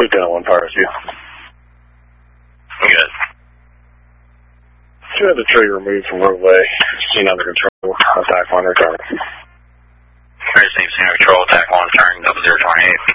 Lieutenant 1 Fire Rescue. Good. You had the trigger removed from roadway. Scene under control. Attack 1 return. Received scene control, attack 1 returning 0028.